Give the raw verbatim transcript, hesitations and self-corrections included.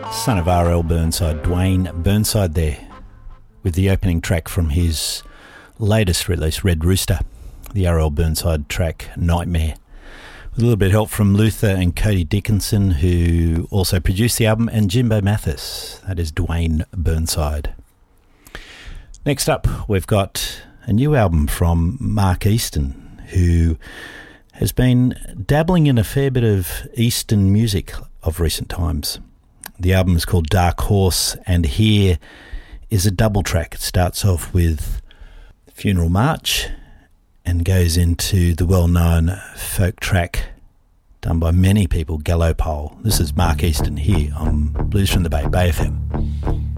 Son of R L Burnside, Dwayne Burnside there, with the opening track from his latest release, Red Rooster, the R L Burnside track Nightmare, with a little bit of help from Luther and Cody Dickinson, who also produced the album, and Jimbo Mathis. That is Dwayne Burnside. Next up, we've got a new album from Mark Easton, who has been dabbling in a fair bit of Eastern music of recent times. The album is called Dark Horse, and here is a double track. It starts off with Funeral March and goes into the well-known folk track done by many people, Gallo Pole. This is Mark Easton here on Blues from the Bay, Bay F M.